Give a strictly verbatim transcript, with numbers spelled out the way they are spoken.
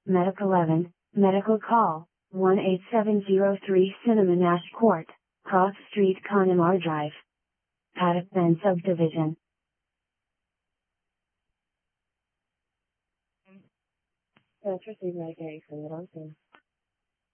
Medic eleven, medical call, one eight seven zero three Cinnamon Ash Court, Cross Street Connemara Drive. Paddock Bend Subdivision. That's received medication, you don't see.